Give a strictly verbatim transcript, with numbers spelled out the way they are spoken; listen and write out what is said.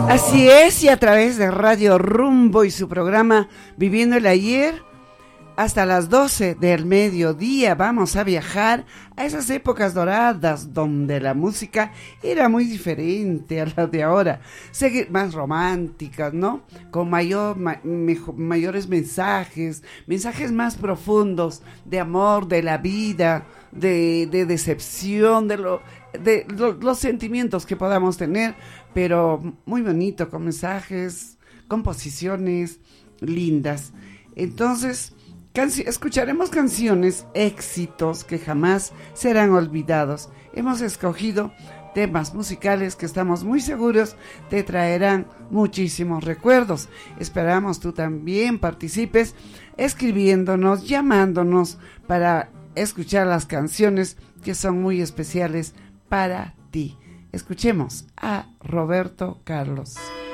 Así es, y a través de Radio Rumbo y su programa Viviendo el Ayer, hasta las doce del mediodía vamos a viajar a esas épocas doradas donde la música era muy diferente a la de ahora, seguir más románticas, ¿no? Con mayor, ma, mejor, mayores mensajes, mensajes más profundos de amor, de la vida, de, de decepción, de, lo, de lo, los sentimientos que podamos tener, pero muy bonito, con mensajes, composiciones lindas. Entonces, canci- escucharemos canciones, éxitos que jamás serán olvidados. Hemos escogido temas musicales que estamos muy seguros te traerán muchísimos recuerdos. Esperamos tú también participes escribiéndonos, llamándonos para escuchar las canciones que son muy especiales para ti. Escuchemos a Roberto Carlos.